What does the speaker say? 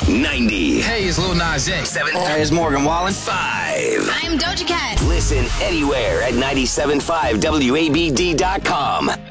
90. Hey, it's Lil Nas X. 7. Hey, it's Morgan Wallen. 5. I'm Doja Cat. Listen anywhere at 97.5WABD.com.